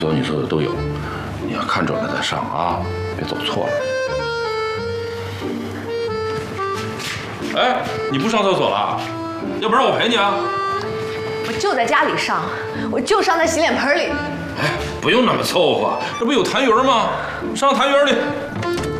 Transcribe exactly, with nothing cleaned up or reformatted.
走你说的都有，你要看准了再上啊，别走错了。哎，你不上厕所了？要不然我陪你啊。 我就在家里上，我就上在洗脸盆里。 哎，不用那么凑合，这不有痰盂吗？上痰盂里。